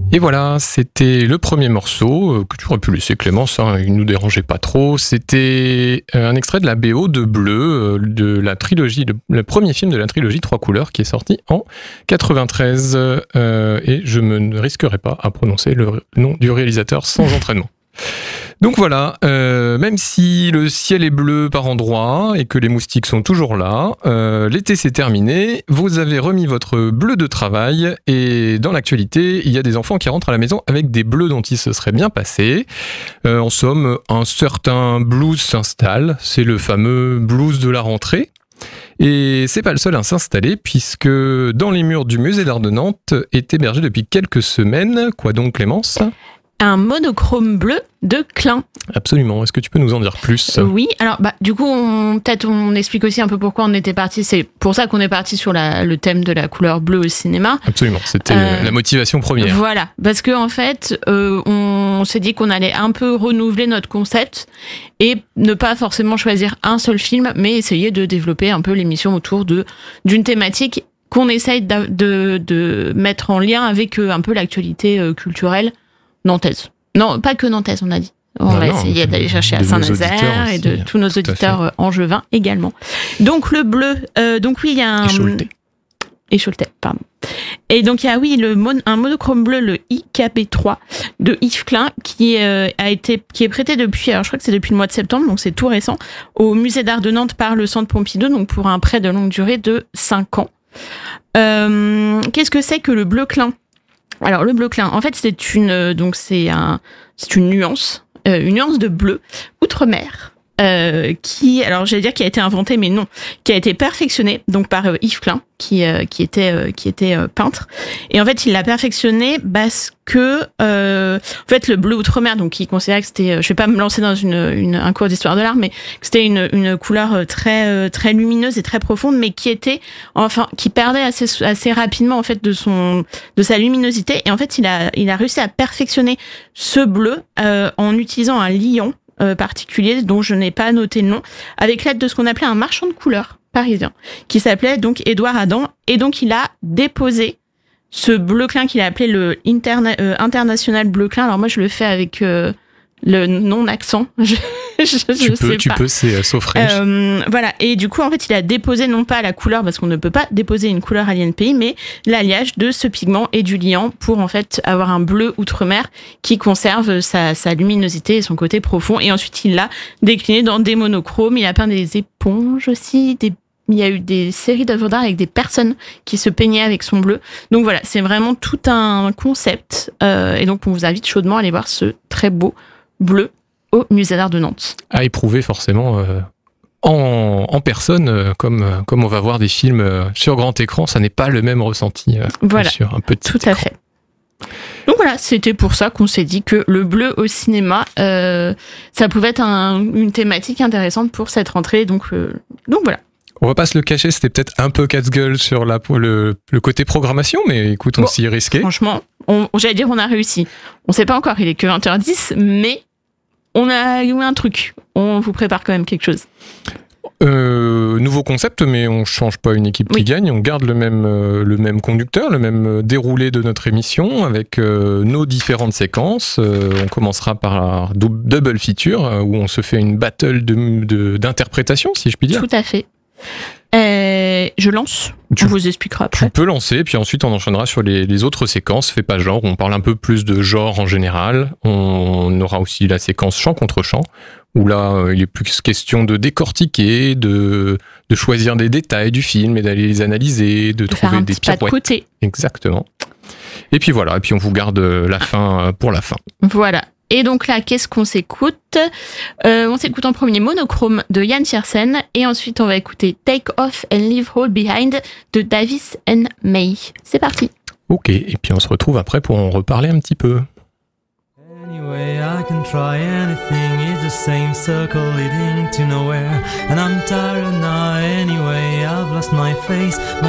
Et voilà, c'était le premier morceau que tu aurais pu laisser, Clémence, hein, il ne nous dérangeait pas trop. C'était un extrait de la BO de Bleu, de la trilogie, le premier film de la trilogie Trois couleurs qui est sorti en 93. Et je ne risquerai pas à prononcer le nom du réalisateur sans entraînement. Donc voilà, même si le ciel est bleu par endroits et que les moustiques sont toujours là, l'été s'est terminé, vous avez remis votre bleu de travail et dans l'actualité, il y a des enfants qui rentrent à la maison avec des bleus dont il se serait bien passé. En somme, un certain blues s'installe, c'est le fameux blues de la rentrée. Et c'est pas le seul à s'installer puisque dans les murs du musée d'art de Nantes est hébergé depuis quelques semaines, quoi donc Clémence ? Un monochrome bleu de Klein. Absolument. Est-ce que tu peux nous en dire plus ? Oui. Alors, du coup, peut-être on explique aussi un peu pourquoi on était parti. C'est pour ça qu'on est parti sur le thème de la couleur bleue au cinéma. Absolument. C'était la motivation première. Voilà. Parce que en fait, on s'est dit qu'on allait un peu renouveler notre concept et ne pas forcément choisir un seul film, mais essayer de développer un peu l'émission autour d'une thématique qu'on essaye de mettre en lien avec un peu l'actualité culturelle nantaise. Non, pas que nantaise, on a dit. On va essayer d'aller chercher à Saint-Nazaire et de tous nos auditeurs angevins également. Donc le bleu, donc oui, il y a un... Et Choletais, pardon. Et donc il y a un monochrome bleu, le IKP3 de Yves Klein, qui est prêté depuis, alors je crois que c'est depuis le mois de septembre, donc c'est tout récent, au musée d'art de Nantes par le Centre Pompidou, donc pour un prêt de longue durée de 5 ans. Qu'est-ce que c'est que le bleu Klein ? Alors le bleu Klein, en fait c'est une nuance de bleu outre-mer qui a été inventée, mais non, qui a été perfectionnée donc par Yves Klein qui était peintre, et en fait il l'a perfectionné parce que en fait le bleu outre-mer, donc il considérait que c'était, je vais pas me lancer dans un cours d'histoire de l'art, mais que c'était une couleur très très lumineuse et très profonde, mais qui perdait assez rapidement en fait de sa luminosité, et en fait il a réussi à perfectionner ce bleu en utilisant un liant particulier dont je n'ai pas noté le nom, avec l'aide de ce qu'on appelait un marchand de couleurs parisien, qui s'appelait donc Édouard Adam, et donc il a déposé ce bleu Klein qu'il a appelé le International Bleu Klein. Alors moi je le fais avec le non-accent, tu peux, c'est so French. Voilà, et du coup en fait il a déposé non pas la couleur, parce qu'on ne peut pas déposer une couleur à l'INPI, mais l'alliage de ce pigment et du liant pour en fait avoir un bleu outre-mer qui conserve sa luminosité et son côté profond. Et ensuite il l'a décliné dans des monochromes, il a peint des éponges aussi, il y a eu des séries d'œuvres d'art avec des personnes qui se peignaient avec son bleu. Donc voilà, c'est vraiment tout un concept, et donc on vous invite chaudement à aller voir ce très beau bleu au musée d'art de Nantes. À éprouver forcément en personne, comme on va voir des films sur grand écran, ça n'est pas le même ressenti voilà, sur un petit tout écran. à fait. Donc voilà, c'était pour ça qu'on s'est dit que le bleu au cinéma, ça pouvait être une thématique intéressante pour cette rentrée. Donc voilà. On va pas se le cacher, c'était peut-être un peu casse-gueule sur le côté programmation, mais écoute, on s'y est risqué. Franchement, j'allais dire on a réussi. On sait pas encore, il est que 20h10, mais on a eu un truc. On vous prépare quand même quelque chose. Nouveau concept, mais on change pas une équipe qui gagne. On garde le même conducteur, le même déroulé de notre émission avec nos différentes séquences. On commencera par double feature où on se fait une battle d'interprétation, si je puis dire. Tout à fait. Je lance, on vous expliquera après. Tu peux lancer, puis ensuite on enchaînera sur les autres séquences. Fais pas genre, on parle un peu plus de genre en général. On aura aussi la séquence chant contre chant, où là il est plus question de décortiquer, de choisir des détails du film et d'aller les analyser, de trouver des pirouettes. Pas de côté. Exactement. Et puis voilà, et puis on vous garde la fin pour la fin. Voilà. Et donc là, qu'est-ce qu'on s'écoute ? On s'écoute en premier Monochrome de Yann Tiersen, et ensuite on va écouter Take Off and Leave All Behind de Davis and May. C'est parti. Ok, et puis on se retrouve après pour en reparler un petit peu. Anyway, I can try anything, it's the same circle leading to nowhere. And I'm tired now anyway, I've lost my face.